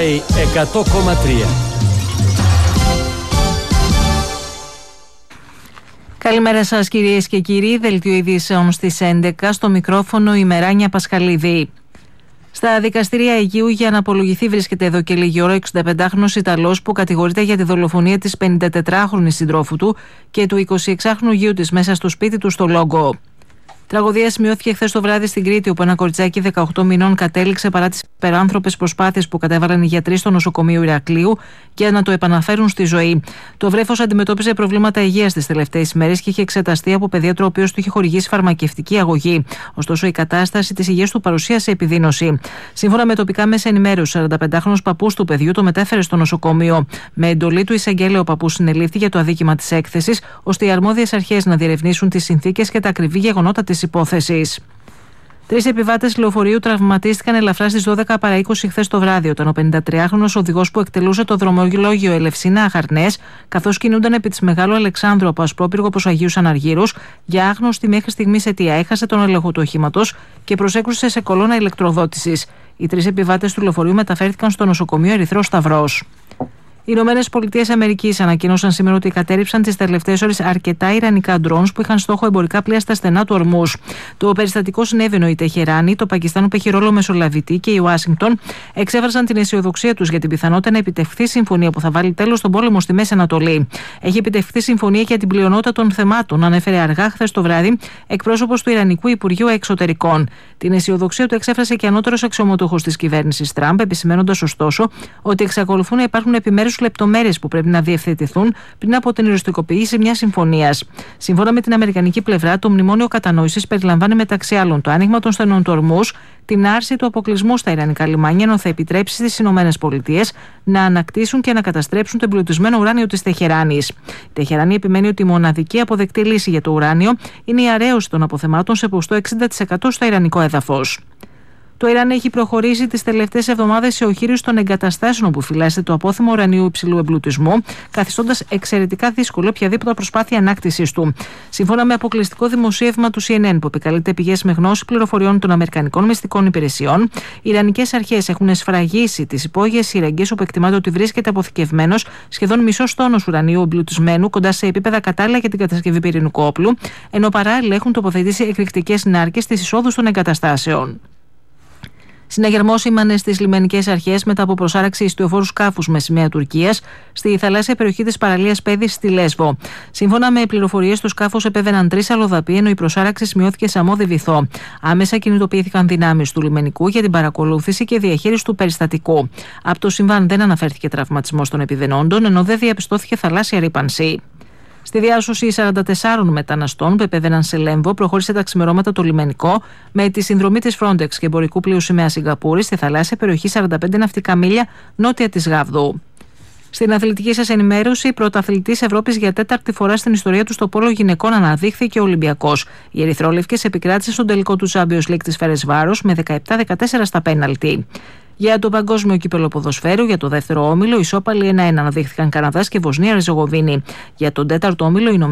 Sky 100,3. Καλημέρα σας κυρίες και κύριοι, δελτίο ειδήσεων στις 11, στο μικρόφωνο η Μεράνια Πασχαλίδη. Στα δικαστήρια Αιγείου για να απολογηθεί βρίσκεται εδώ και λίγη ώρα ο 65χρονος Ιταλός που κατηγορείται για τη δολοφονία της 54χρονης συντρόφου του και του 26χρονου γιου της μέσα στο σπίτι του στο Λόγκο. Τραγωδία σημειώθηκε χθες το βράδυ στην Κρήτη, όπου ένα κοριτσάκι 18 μηνών κατέληξε παρά τις υπεράνθρωπες προσπάθειες που κατέβαλαν οι γιατροί στο νοσοκομείο Ηρακλείου για να το επαναφέρουν στη ζωή. Το βρέφος αντιμετώπιζε προβλήματα υγείας τις τελευταίες ημέρες και είχε εξεταστεί από παιδίατρο, ο οποίος του είχε χορηγήσει φαρμακευτική αγωγή. Ωστόσο, η κατάσταση της υγείας του παρουσίασε επιδείνωση. Σύμφωνα με τοπικά μέσα ενημέρωση, ο 45χρονος παππούς του παιδιού το μετέφερε στο νοσοκομείο. Με εντολή του εισαγγέλειο, ο παππούς συνελήφθη για το αδίκημα της έκθεσης, ώστε οι αρμόδιες αρχές να διερευνήσουν τις συνθήκες και τα ακριβή γεγονότα της υπόθεσης. 3 επιβάτες λεωφορείου τραυματίστηκαν ελαφρά στις 12 παρά 20 χθες το βράδυ, όταν ο 53χρονος οδηγός που εκτελούσε το δρομολόγιο Ελευσίνα Αχαρνές, καθώς κινούνταν επί της Μεγάλου Αλεξάνδρου από Ασπρόπυργο προς Αγίους Αναργύρους, για άγνωστη μέχρι στιγμής αιτία έχασε τον έλεγχο του οχήματος και προσέκρουσε σε κολόνα ηλεκτροδότησης. Οι 3 επιβάτες του λεωφορείου μεταφέρθηκαν στο νοσοκομείο Ερυθρός Σταυρός. Οι ΗΠΑ ανακοίνωσαν σήμερα ότι κατέρριψαν τις τελευταίες ώρες αρκετά ιρανικά ντρόουν που είχαν στόχο εμπορικά πλοία στα στενά του Ορμούζ. Το περιστατικό συνέβη ενώ η Τεχεράνη, το Πακιστάν που έχει ρόλο μεσολαβητή και η Ουάσιγκτον εξέφρασαν την αισιοδοξία τους για την πιθανότητα να επιτευχθεί συμφωνία που θα βάλει τέλος στον πόλεμο στη Μέση Ανατολή. Έχει επιτευχθεί συμφωνία για την πλειονότητα των θεμάτων, ανέφερε αργά χθες το βράδυ εκπρόσωπος του Ιρανικού Υπουργείου Εξωτερικών. Την αισιοδοξία του εξέφρασε και ανώτερος αξιωματούχος της κυβέρνησης Τραμπ, επισημαίνοντας ωστόσο ότι εξακολουθούν να υπάρχουν επιμέρους λεπτομέρειες που πρέπει να διευθετηθούν πριν από την οριστικοποίηση μιας συμφωνίας. Σύμφωνα με την αμερικανική πλευρά, το μνημόνιο κατανόησης περιλαμβάνει μεταξύ άλλων το άνοιγμα των στενών του Ορμούζ, την άρση του αποκλεισμού στα ιρανικά λιμάνια, ενώ θα επιτρέψει στις ΗΠΑ να ανακτήσουν και να καταστρέψουν το εμπλουτισμένο ουράνιο της Τεχεράνης. Η Τεχεράνη επιμένει ότι η μοναδική αποδεκτή λύση για το ουράνιο είναι η αραίωση των αποθεμάτων σε ποσοστό 60% στο ιρανικό έδαφος. Το Ιράν έχει προχωρήσει τις τελευταίες εβδομάδες σε οχύρωση των εγκαταστάσεων που φυλάσσεται το απόθεμο ουρανίου υψηλού εμπλουτισμού, καθιστώντας εξαιρετικά δύσκολο οποιαδήποτε προσπάθεια ανάκτησης του. Σύμφωνα με αποκλειστικό δημοσίευμα του CNN, που επικαλείται πηγές με γνώση πληροφοριών των Αμερικανικών μυστικών υπηρεσιών, οι Ιρανικές αρχές έχουν εσφραγίσει τις υπόγειες σειραγγές, όπου εκτιμάται ότι βρίσκεται αποθηκευμένος σχεδόν μισός τόνος ουρανίου εμπλουτισμένου κοντά σε επίπεδα κατάλληλα για την κατασκευή πυρηνικού όπλου, ενώ παράλληλα έχουν τοποθετήσει εκρηκτικές νάρκες στις εισόδους των εγκαταστάσεων. Συναγερμός σήμανε στις λιμενικές αρχές μετά από προσάραξη ιστιοφόρου σκάφους με σημαία Τουρκίας στη θαλάσσια περιοχή της παραλίας Πέδης στη Λέσβο. Σύμφωνα με πληροφορίες, στο σκάφος επέβαιναν 3 αλλοδαποί, ενώ η προσάραξη σημειώθηκε σε αμμώδη βυθό. Άμεσα κινητοποιήθηκαν δυνάμεις του λιμενικού για την παρακολούθηση και διαχείριση του περιστατικού. Από το συμβάν δεν αναφέρθηκε τραυματισμός των επιβενόντων, ενώ δεν διαπιστώθηκε θαλάσσια ρύπανση. Στη διάσωση 44 μεταναστών που επέβαιναν σε Λέμβο προχώρησε τα ξημερώματα το λιμενικό με τη συνδρομή της Frontex και εμπορικού πλοίου σημαία Σιγκαπούρης στη θαλάσσια περιοχή 45 ναυτικά μίλια νότια της Γάβδου. Στην αθλητική σας ενημέρωση, πρωταθλητής Ευρώπης για 4η φορά στην ιστορία του στο πόλο γυναικών αναδείχθηκε ο Ολυμπιακός. Οι ερυθρόλευκες επικράτησαν στον τελικό του Champions League της Φερεσβάρος με 17-14 στα πέναλτι. Για το παγκόσμιο κύπελλο ποδοσφαίρου, για το δεύτερο όμιλο, ισόπαλοι 1-1 αναδείχθηκαν Καναδάς και Βοσνία Ριζεγοβίνη. Για τον τέταρτο όμιλο, οι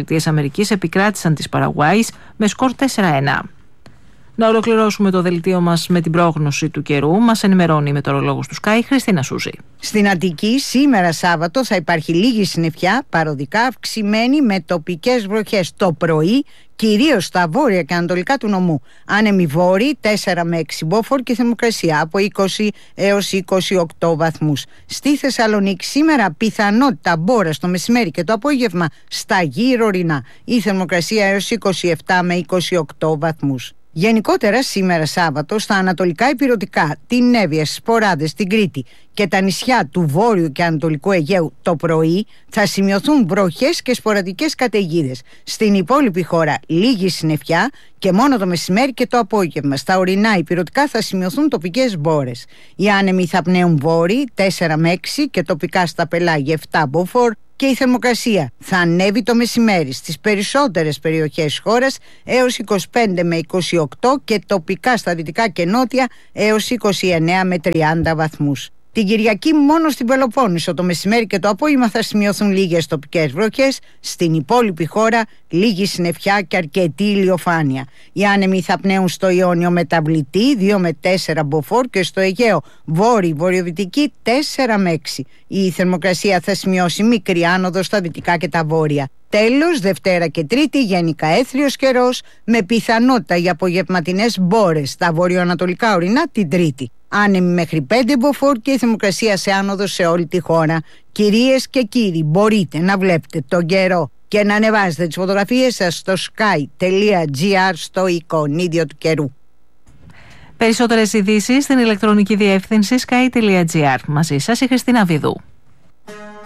ΗΠΑ επικράτησαν της Παραγουάης με σκορ 4-1. Να ολοκληρώσουμε το δελτίο μας με την πρόγνωση του καιρού. Μας ενημερώνει η μετεωρολόγος του Sky, Χριστίνα Σούζη. Στην Αττική σήμερα Σάββατο θα υπάρχει λίγη συννεφιά, παροδικά αυξημένη με τοπικές βροχές το πρωί, κυρίως στα βόρεια και ανατολικά του νομού. Άνεμοι βόρειοι 4 με 6 μποφόρ και θερμοκρασία από 20 έως 28 βαθμούς. Στη Θεσσαλονίκη σήμερα πιθανότητα μπόρας το μεσημέρι και το απόγευμα στα γύρω ορεινά. Η θερμοκρασία έως 27 με 28 βαθμούς. Γενικότερα σήμερα Σάββατο στα ανατολικά ηπειρωτικά, την Εύβοια, στις Ποράδες, την Κρήτη και τα νησιά του Βόρειου και Ανατολικού Αιγαίου το πρωί θα σημειωθούν βροχές και σποραδικές καταιγίδες. Στην υπόλοιπη χώρα λίγη συννεφιά και μόνο το μεσημέρι και το απόγευμα. Στα ορεινά ηπειρωτικά θα σημειωθούν τοπικές μπόρες. Οι άνεμοι θα πνέουν βόρειοι 4 με 6 και τοπικά στα πελάγια 7 μποφόρ. Και η θερμοκρασία θα ανέβει το μεσημέρι στις περισσότερες περιοχές της χώρας έως 25 με 28 και τοπικά στα δυτικά και νότια έως 29 με 30 βαθμούς. Την Κυριακή μόνο στην Πελοπόννησο το μεσημέρι και το απόγευμα θα σημειωθούν λίγες τοπικές βροχές. Στην υπόλοιπη χώρα λίγη συννεφιά και αρκετή ηλιοφάνεια. Οι άνεμοι θα πνέουν στο Ιόνιο μεταβλητή 2 με 4 μποφόρ και στο Αιγαίο βόρειο-βορειοδυτική 4 με 6. Η θερμοκρασία θα σημειώσει μικρή άνοδο στα δυτικά και τα βόρεια. Τέλος, Δευτέρα και Τρίτη γενικά έθριος καιρός με πιθανότητα για απογευματινές μπόρες στα βορειοανατολικά ορεινά την Τρίτη. Άνεμοι μέχρι 5 μποφόρ και η θερμοκρασία σε άνοδο σε όλη τη χώρα. Κυρίες και κύριοι, μπορείτε να βλέπετε τον καιρό και να ανεβάζετε τις φωτογραφίες σας στο sky.gr στο εικονίδιο του καιρού. Περισσότερες ειδήσεις στην ηλεκτρονική διεύθυνση sky.gr. Μαζί σας η Χριστίνα Βιδού.